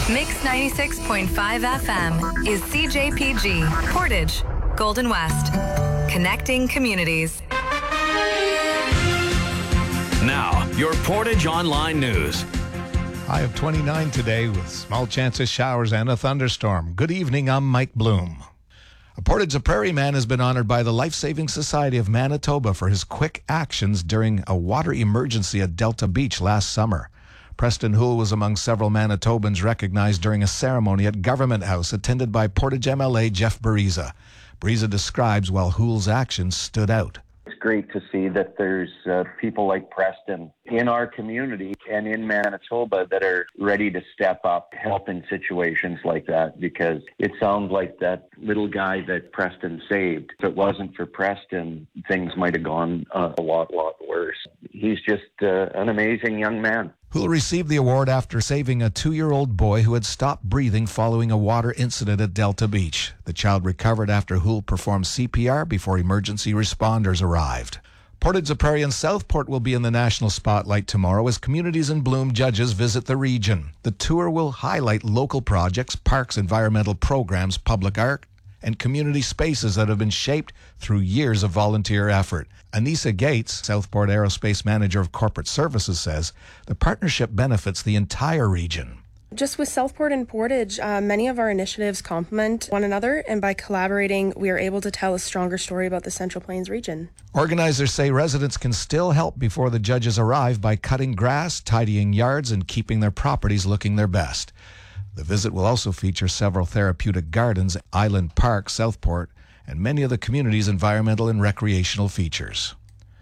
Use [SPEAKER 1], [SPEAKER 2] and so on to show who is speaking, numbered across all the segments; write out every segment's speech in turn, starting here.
[SPEAKER 1] Mix 96.5 FM is CJPG, Portage, Golden West. Connecting communities.
[SPEAKER 2] Now, your Portage Online News.
[SPEAKER 3] High of 29 today with small chance of showers and a thunderstorm. Good evening, I'm Mike Bloom. A Portage Prairie man has been honored by the Life Saving Society of Manitoba for his quick actions during a water emergency at Delta Beach last summer. Preston Houle was among several Manitobans recognized during a ceremony at Government House attended by Portage MLA Jeff Bariza. Bariza describes while Houle's actions stood out.
[SPEAKER 4] It's great to see that there's people like Preston in our community and in Manitoba that are ready to step up, help in situations like that, because it sounds like that little guy that Preston saved. If it wasn't for Preston, things might have gone a lot worse. He's just an amazing young man.
[SPEAKER 3] Houle received the award after saving a 2-year-old boy who had stopped breathing following a water incident at Delta Beach. The child recovered after Houle performed CPR before emergency responders arrived. Portage Prairie and Southport will be in the national spotlight tomorrow as Communities in Bloom judges visit the region. The tour will highlight local projects, parks, environmental programs, public art, and community spaces that have been shaped through years of volunteer effort. Anissa Gates, Southport Aerospace Manager of Corporate Services, says the partnership benefits the entire region.
[SPEAKER 5] Just with Southport and Portage, many of our initiatives complement one another, and by collaborating, we are able to tell a stronger story about the Central Plains region.
[SPEAKER 3] Organizers say residents can still help before the judges arrive by cutting grass, tidying yards, and keeping their properties looking their best. The visit will also feature several therapeutic gardens, Island Park, Southport, and many of the community's environmental and recreational features.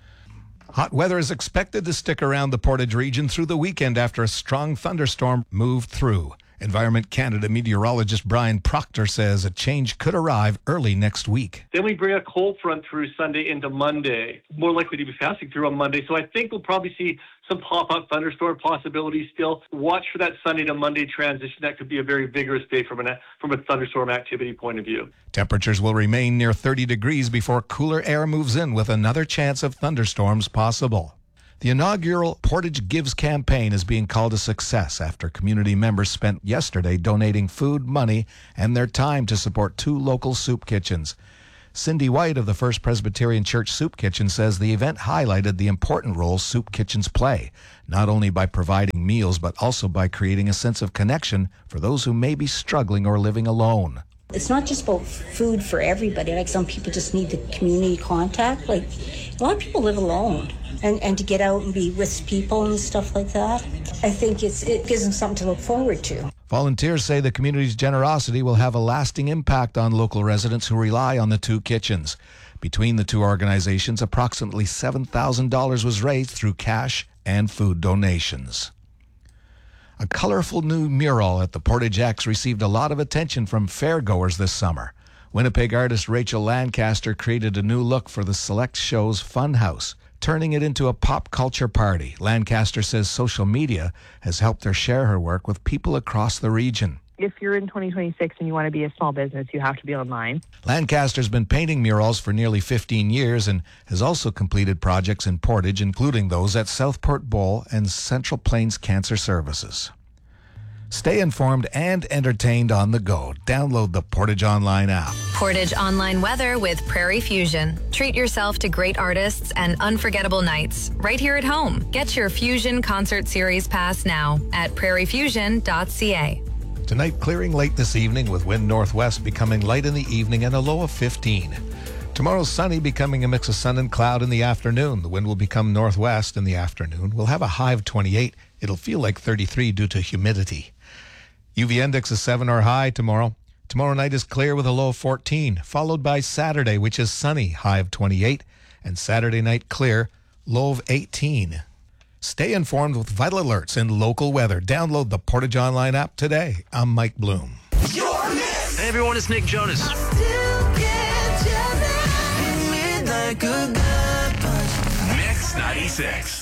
[SPEAKER 3] Hot weather is expected to stick around the Portage region through the weekend after a strong thunderstorm moved through. Environment Canada meteorologist Brian Proctor says a change could arrive early next week.
[SPEAKER 6] Then we bring a cold front through Sunday into Monday, more likely to be passing through on Monday. So I think we'll probably see some pop-up thunderstorm possibilities still. Watch for that Sunday to Monday transition. That could be a very vigorous day from a thunderstorm activity point of view.
[SPEAKER 3] Temperatures will remain near 30 degrees before cooler air moves in with another chance of thunderstorms possible. The inaugural Portage Gives campaign is being called a success after community members spent yesterday donating food, money, and their time to support 2 local soup kitchens. Cindy White of the First Presbyterian Church Soup Kitchen says the event highlighted the important role soup kitchens play, not only by providing meals but also by creating a sense of connection for those who may be struggling or living alone.
[SPEAKER 7] It's not just about food for everybody. Like some people just need the community contact. Like a lot of people live alone. And to get out and be with people and stuff like that, I think it gives them something to look forward to.
[SPEAKER 3] Volunteers say the community's generosity will have a lasting impact on local residents who rely on the 2 kitchens. Between the 2 organizations, approximately $7,000 was raised through cash and food donations. A colorful new mural at the Portage X received a lot of attention from fairgoers this summer. Winnipeg artist Rachel Lancaster created a new look for the select show's Funhouse, turning it into a pop culture party. Lancaster says social media has helped her share her work with people across the region.
[SPEAKER 8] If you're in 2026 and you want to be a small business, you have to be online.
[SPEAKER 3] Lancaster's been painting murals for nearly 15 years and has also completed projects in Portage, including those at Southport Bowl and Central Plains Cancer Services. Stay informed and entertained on the go. Download the Portage Online app.
[SPEAKER 1] Portage Online weather with Prairie Fusion. Treat yourself to great artists and unforgettable nights right here at home. Get your Fusion Concert Series pass now at prairiefusion.ca.
[SPEAKER 3] Tonight, clearing late this evening with wind northwest becoming light in the evening and a low of 15. Tomorrow, sunny, becoming a mix of sun and cloud in the afternoon. The wind will become northwest in the afternoon. We'll have a high of 28. It'll feel like 33 due to humidity. UV index is 7 or high tomorrow. Tomorrow night is clear with a low of 14, followed by Saturday, which is sunny, high of 28, and Saturday night clear, low of 18. Stay informed with vital alerts and local weather. Download the Portage Online app today. I'm Mike Bloom.
[SPEAKER 2] Hey everyone, it's Nick Jonas. Mix 96.